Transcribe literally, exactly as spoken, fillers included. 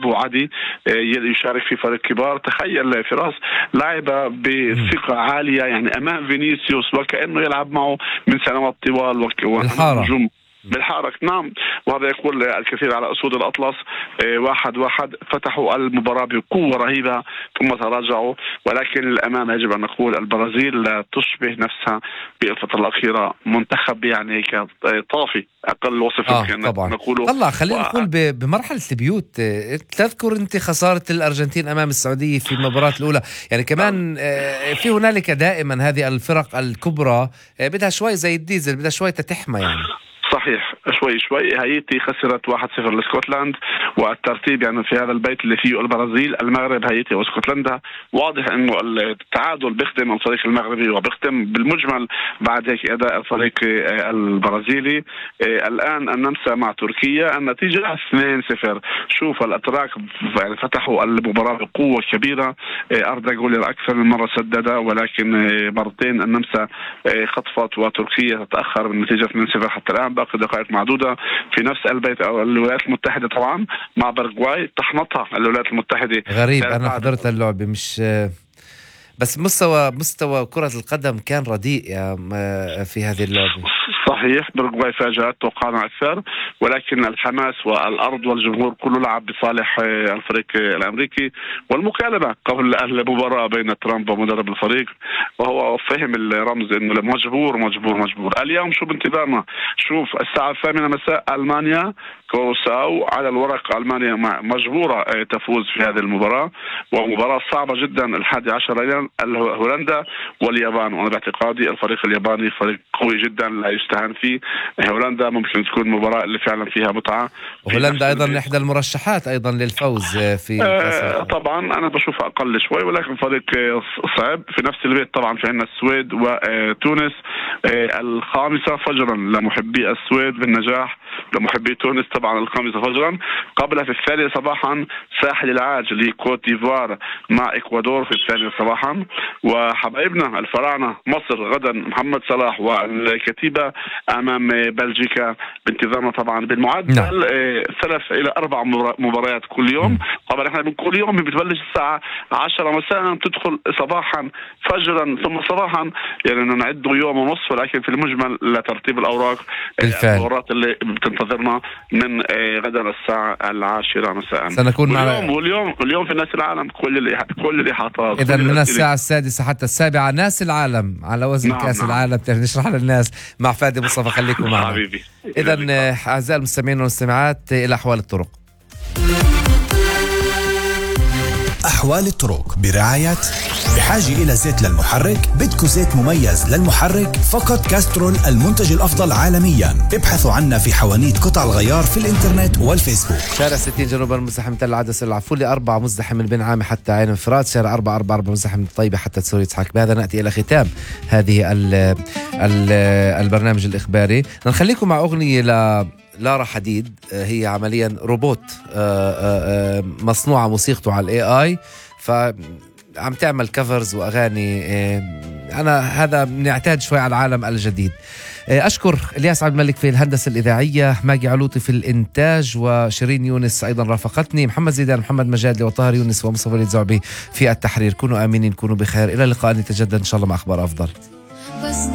أبو عدي يشارك في فريق كبار. تخيل فراس لعب بثقة عالية يعني أمام فينيسيوس وكأنه يلعب معه من سنوات طوال الحارة بالحارة. نعم، وهذا يقول الكثير على أسود الأطلس. واحد واحد فتحوا المباراة بقوة رهيبة ثم تراجعوا، ولكن للأمانة يجب أن نقول البرازيل تشبه نفسها بالفترة الأخيرة منتخب يعني طافي، أقل وصف آه نقوله. طلع خلينا و... نقول بمرحلة البيوت. تذكر أنت خسارة الأرجنتين أمام السعودية في المباراة الأولى، يعني كمان في هنالك دائما هذه الفرق الكبرى بدها شوي زي الديزل، بدها شوي تتحمى يعني. صحيح، شوي شوي. هايتي خسرت واحد صفر لاسكتلند، والترتيب يعني في هذا البيت اللي فيه البرازيل المغرب هايتي واسكتلندا، واضح انه التعادل بيخدم الفريق المغربي وبيخدم بالمجمل بعد هيك اداء الفريق البرازيلي. الان النمسا مع تركيا النتيجه اثنين صفر. شوف الاتراك يعني فتحوا المباراه بقوه كبيره، اردا جولر اكثر من مره سدد، ولكن مرتين النمسا خطفت وتركيا تتاخر بالنتيجه اثنين صفر حتى الان، باقي دقائق معدودة. في نفس البيت أو الولايات المتحدة طبعا مع باراغواي تحنطها الولايات المتحدة. غريب، أنا حضرت اللعبة مش بس مستوى مستوى كرة القدم كان رديء في هذه اللعبة. صحيح، باراغواي فاجأت، توقعنا أكثر، ولكن الحماس والأرض والجمهور كله لعب بصالح الفريق الأمريكي. والمكالمة قبل المباراة بين ترامب ومدرب الفريق، وهو فهم الرمز إنه مجبور مجبور مجبور. اليوم شو بانتظارنا؟ شوف الساعة الثامنة مساء ألمانيا كوروساو، على الورق ألمانيا مجبورة تفوز في هذه المباراة، ومباراة صعبة جدا. الحادي عشر أيام هولندا واليابان، وأنا باعتقادي الفريق الياباني فريق قوي جدا لا يستهان فيه. هولندا ممكن تكون مباراة اللي فعلا فيها متعة. هولندا أيضا إحدى المرشحات أيضا للفوز في آه طبعا أنا بشوفها أقل شوي، ولكن فريق صعب. في نفس البيت طبعا في عندنا السويد وتونس، آه الخامسة فجرا لمحبي السويد بالنجاح، لمحبي تونس طبعا الخامسة فجرا. قبلها في الثانية صباحا ساحل العاج لكوت ديفوار مع إكوادور في الثانية صباحا. وحبايبنا الفراعنة مصر غدا محمد صلاح والكتيبة أمام بلجيكا بانتظارنا طبعا بالمعدل نعم. ثلاث إلى أربع مباريات كل يوم. طبعا احنا من كل يوم بتبلش الساعة عشرة مساء تدخل صباحا فجرا ثم صباحا، يعني نعد يوم ونصف، ولكن في المجمل لترتيب الأوراق المباريات اللي بتنتظرنا من غدا الساعة العاشرة مساء سنكون واليوم, واليوم واليوم في ناس العالم كل اللي كل اللي حاطط. إذا من الساعة السادسة حتى السابعة ناس العالم على وزن نعم كأس نعم. العالم نشرح للناس مع فادي مصطفى. خليكم معنا حبيبي. إذا أعزائي المستمعين والمستمعات إلى أحوال الطرق. أحوال الطرق برعاية بحاجة إلى زيت للمحرك؟ بدكو زيت مميز للمحرك؟ فقط كاسترول المنتج الأفضل عالميا. ابحثوا عنا في حوانيت قطع الغيار في الإنترنت والفيسبوك. شارع ستين جنوبا مزدحم تل العدسة العفولي، أربعة مزدحم من بن عامي حتى عين انفراد، شارع أربعة أربعة أربعة مزدحم من الطيبة حتى تسوري يسحق. بهذا نأتي إلى ختام هذه ال ال البرنامج الإخباري. نخليكم مع أغنية ل لارا حديد، هي عمليا روبوت مصنوعة موسيقته على الاي اي، فعم تعمل كفرز واغاني. انا هذا بنعتاد شوي على العالم الجديد. اشكر الياس عبد الملك في الهندسه الاذاعيه، ماجي علوطي في الانتاج، وشيرين يونس ايضا رافقتني، محمد زيدان، محمد مجادلي، وطاهر يونس، ومصطفى وليد زعبي في التحرير. كونوا امنين، كونوا بخير، الى اللقاء، نتجدد ان شاء الله مع اخبار افضل.